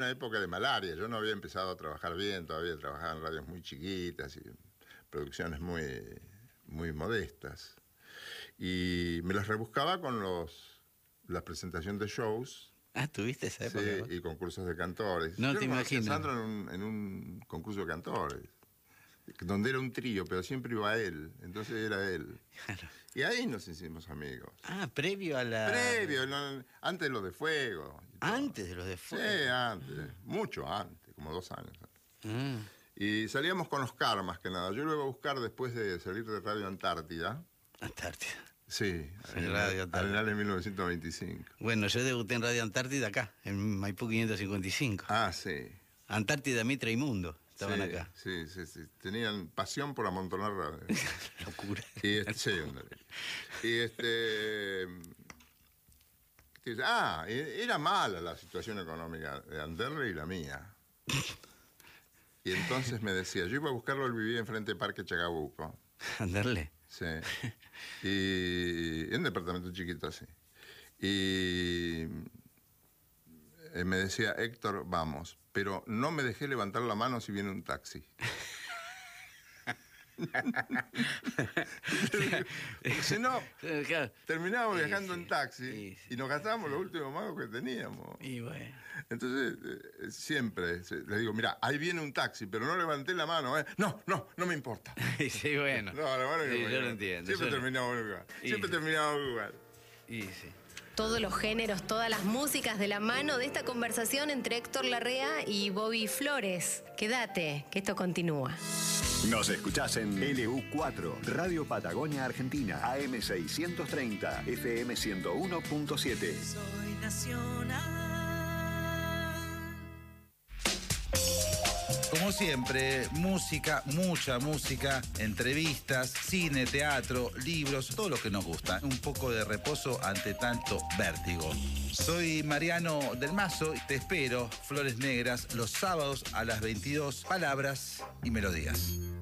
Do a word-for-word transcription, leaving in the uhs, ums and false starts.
Una época de malaria, yo no había empezado a trabajar bien, todavía trabajaba en radios muy chiquitas y producciones muy, muy modestas. Y me las rebuscaba con los, la presentación de shows. Ah, ¿tuviste esa época? Sí, ¿vos? y concursos de cantores. No yo te imagino. Sandro en un, en un concurso de cantores, donde era un trío, pero siempre iba él, entonces era él. Claro. Y ahí nos hicimos amigos. Ah, previo a la... Previo, no, antes de los de Fuego. Antes de los de Fuego. Sí, antes, mucho antes, como dos años. Mm. Y salíamos con los karmas, que nada. Yo lo iba a buscar después de salir de Radio Antártida. Antártida. Sí, en Radio Antártida. Arenal en mil novecientos veinticinco. Bueno, yo debuté en Radio Antártida acá, en Maipú quinientos cincuenta y cinco. Ah, sí. Antártida, Mitra y Mundo estaban sí, acá. Sí, sí, sí. Tenían pasión por amontonar radio. Locura. Y este, sí, un Y este... Ah, era mala la situación económica de Anderle y la mía. Y entonces me decía, yo iba a buscarlo, él vivía enfrente de Parque Chacabuco. ¿Anderle? Sí. Y en un departamento chiquito así. Y me decía, Héctor, vamos, pero no me dejé levantar la mano si viene un taxi. Si no, claro. terminábamos Sí, viajando sí, en taxi sí, sí. y nos gastábamos los últimos magos que teníamos. Y bueno. Entonces, eh, siempre se- le digo, mira, ahí viene un taxi, pero no levanté la mano, ¿eh? No, no, no me importa. Sí, bueno. No, la mano que Sí, no me yo lo importa. entiendo. Siempre yo lo- terminamos en un lugar. Y Siempre sí. terminamos en un lugar. Y sí. Todos los géneros, todas las músicas de la mano de esta conversación entre Héctor Larrea y Bobby Flores. Quédate, que esto continúa. Nos escuchás en L U cuatro, Radio Patagonia Argentina, A M seiscientos treinta, F M ciento uno punto siete. Soy nacional. Como siempre, música, mucha música, entrevistas, cine, teatro, libros, todo lo que nos gusta. Un poco de reposo ante tanto vértigo. Soy Mariano del Mazo y te espero, Flores Negras, los sábados a las veintidós, palabras y melodías.